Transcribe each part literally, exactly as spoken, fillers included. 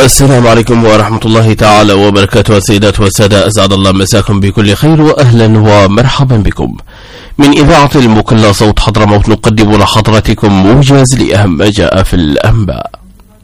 السلام عليكم ورحمة الله تعالى وبركاته. السيدات والسادة، أسعد الله مساكم بكل خير وأهلا ومرحبا بكم. من إذاعة المكلا صوت حضرموت نقدم لحضراتكم موجز لأهم ما جاء في الأنباء.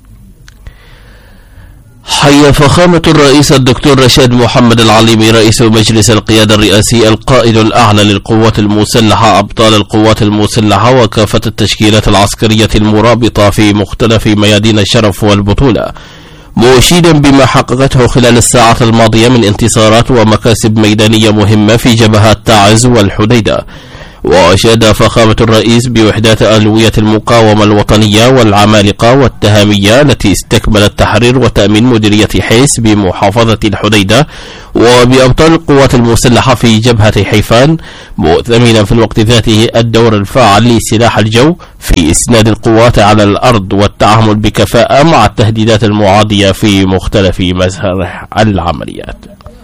حيا فخامة الرئيس الدكتور رشاد محمد العليمي رئيس مجلس القيادة الرئاسي القائد الأعلى للقوات المسلحة أبطال القوات المسلحة وكافة التشكيلات العسكرية المرابطة في مختلف ميادين الشرف والبطولة، مشيدا بما حققته خلال الساعات الماضية من انتصارات ومكاسب ميدانية مهمة في جبهات تعز والحديدة. وأشاد فخامة الرئيس بوحدات ألوية المقاومة الوطنية والعمالقة والتهامية التي استكملت تحرير وتأمين مديرية حيس بمحافظة الحديدة، وبأبطال القوات المسلحة في جبهة حيفان، مؤتمنا في الوقت ذاته الدور الفاعل لسلاح الجو في إسناد القوات على الأرض والتعامل بكفاءة مع التهديدات المعادية في مختلف مزارع العمليات.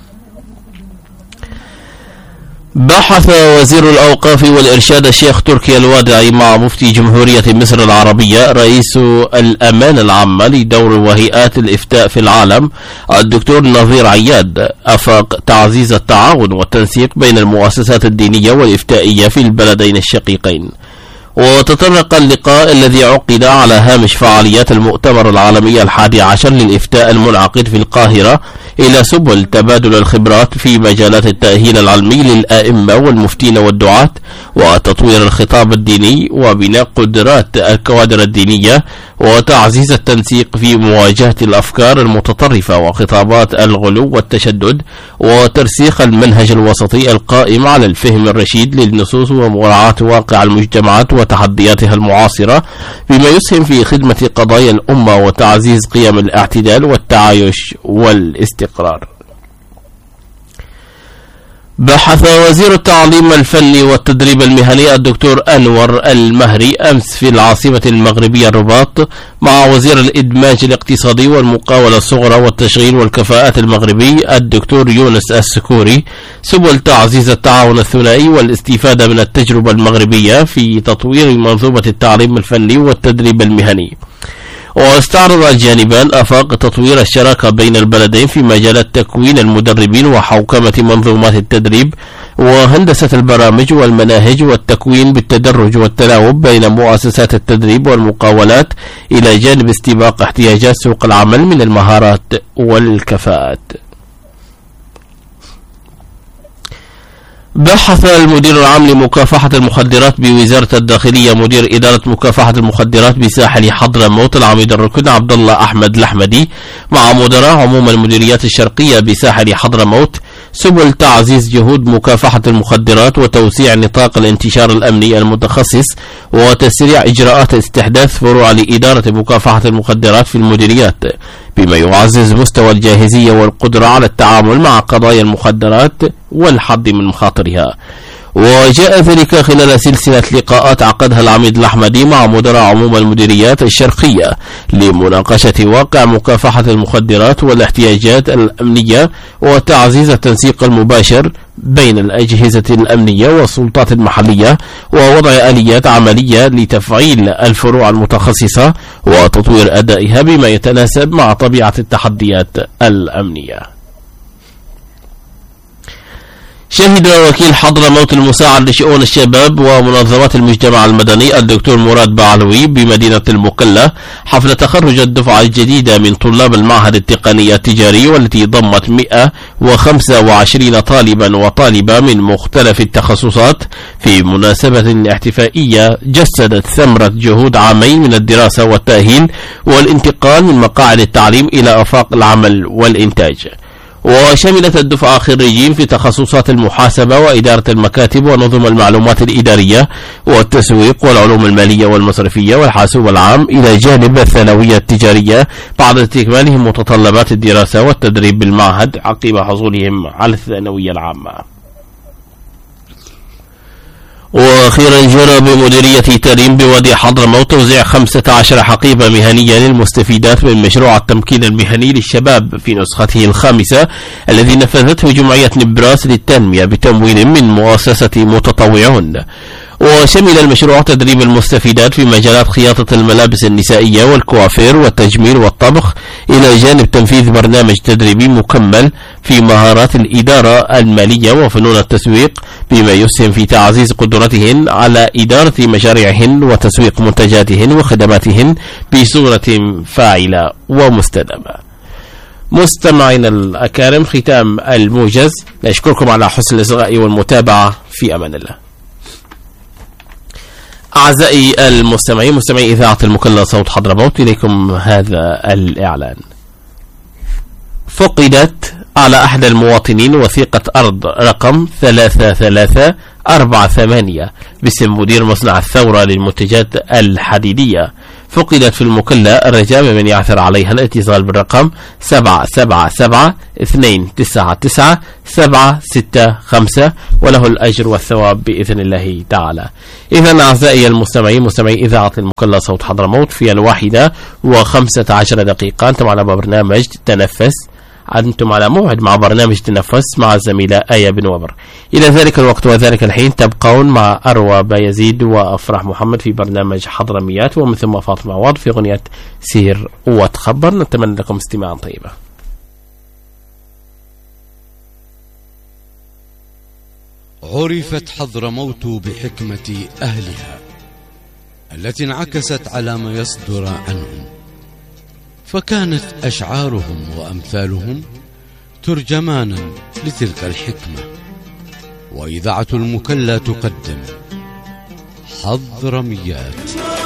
بحث وزير الأوقاف والإرشاد الشيخ تركي الوادعي مع مفتي جمهورية مصر العربية رئيس الأمانة العامة لدور وهيئات الإفتاء في العالم الدكتور نظير عياد آفاق تعزيز التعاون والتنسيق بين المؤسسات الدينية والإفتائية في البلدين الشقيقين. وتطرق اللقاء الذي عقد على هامش فعاليات المؤتمر العالمي الحادي عشر للإفتاء المنعقد في القاهرة إلى سبل تبادل الخبرات في مجالات التأهيل العلمي للآئمة والمفتين والدعاة وتطوير الخطاب الديني وبناء قدرات الكوادر الدينية وتعزيز التنسيق في مواجهة الأفكار المتطرفة وخطابات الغلو والتشدد وترسيخ المنهج الوسطي القائم على الفهم الرشيد للنصوص ومراعاة واقع المجتمعات وتحدياتها المعاصرة بما يسهم في خدمة قضايا الأمة وتعزيز قيم الاعتدال والتعايش والاستقرار. بحث وزير التعليم الفني والتدريب المهني الدكتور أنور المهري أمس في العاصمة المغربية الرباط مع وزير الإدماج الاقتصادي والمقاولة الصغرى والتشغيل والكفاءات المغربي الدكتور يونس السكوري سبل تعزيز التعاون الثنائي والاستفادة من التجربة المغربية في تطوير منظومة التعليم الفني والتدريب المهني. واستعرض الجانبان آفاق تطوير الشراكة بين البلدين في مجال تكوين المدربين وحوكمة منظومات التدريب وهندسة البرامج والمناهج والتكوين بالتدرج والتناوب بين مؤسسات التدريب والمقاولات إلى جانب استباق احتياجات سوق العمل من المهارات والكفاءات. بحث المدير العام لمكافحة المخدرات بوزارة الداخلية مدير إدارة مكافحة المخدرات بساحل حضرموت العميد الركن عبد الله أحمد الأحمدي مع مدراء عموم المديريات الشرقية بساحل حضرموت سبل تعزيز جهود مكافحة المخدرات وتوسيع نطاق الانتشار الأمني المتخصص وتسريع إجراءات استحداث فروع لإدارة مكافحة المخدرات في المديريات بما يعزز مستوى الجاهزية والقدرة على التعامل مع قضايا المخدرات والحد من مخاطرها. وجاء ذلك خلال سلسلة لقاءات عقدها العميد الأحمدي مع مدراء عموم المديريات الشرقية لمناقشة واقع مكافحة المخدرات والاحتياجات الأمنية وتعزيز التنسيق المباشر بين الأجهزة الأمنية والسلطات المحلية ووضع آليات عملية لتفعيل الفروع المتخصصة وتطوير أدائها بما يتناسب مع طبيعة التحديات الأمنية. شهد وكيل حضرموت المساعد لشؤون الشباب ومنظمات المجتمع المدني الدكتور مراد بعلوي بمدينة المكلا حفل تخرج الدفعة الجديدة من طلاب المعهد التقني التجاري والتي ضمت مئة وخمسة وعشرين طالبا وطالبة من مختلف التخصصات في مناسبة احتفائية جسدت ثمرة جهود عامين من الدراسة والتأهيل والانتقال من مقاعد التعليم إلى آفاق العمل والإنتاج. وشملت الدفعة خريجين في تخصصات المحاسبة وإدارة المكاتب ونظم المعلومات الإدارية والتسويق والعلوم المالية والمصرفية والحاسوب العام إلى جانب الثانوية التجارية بعد استكمالهم متطلبات الدراسة والتدريب بالمعهد عقب حصولهم على الثانوية العامة. وأخيرا جرى بمديرية تريم بوادي حضرموت توزيع خمسة عشر حقيبة مهنية للمستفيدات من مشروع التمكين المهني للشباب في نسخته الخامسة الذي نفذته جمعية نبراس للتنمية بتمويل من مؤسسة متطوعون. وشمل المشروع تدريب المستفيدات في مجالات خياطة الملابس النسائية والكوافير والتجميل والطبخ، إلى جانب تنفيذ برنامج تدريبي مكمل في مهارات الإدارة المالية وفنون التسويق، بما يسهم في تعزيز قدرتهن على إدارة مشاريعهن وتسويق منتجاتهن وخدماتهن بصورة فاعلة ومستدامة. مستمعين الأكارم، ختام الموجز، نشكركم على حسن الإصغاء والمتابعة، في أمان الله. أعزائي المستمعين، مستمعي إذاعة المكلا صوت حضرموت، إليكم هذا الإعلان. فقدت على أحد المواطنين وثيقة أرض رقم ثلاثة ثلاثة أربعة ثمانية باسم مدير مصنع الثورة للمنتجات الحديدية. فقدت في المكلا، الرجاء من يعثر عليها الاتصال بالرقم سبعة سبعة سبعة اثنين تسعة تسعة سبعة ستة خمسة، وله الأجر والثواب بإذن الله تعالى. إذن أعزائي المستمعين، مستمعي إذاعة المكلا صوت حضرموت، في الواحدة وخمسة عشر دقيقة أنتم على برنامج تنفس أنتم على موعد مع برنامج تنفس مع الزميلة آية بن وبر. إلى ذلك الوقت وذلك الحين تبقون مع أروى بايزيد وأفرح محمد في برنامج حضرميات، ومن ثم فاطمة عوض في أغنية سير وتخبر. نتمنى لكم استماعا طيبا. عرفت حضرموت بحكمة أهلها التي انعكست على ما يصدر عنهم، فكانت أشعارهم وأمثالهم ترجمانا لتلك الحكمة. وإذاعة المكلا تقدم حضرميات.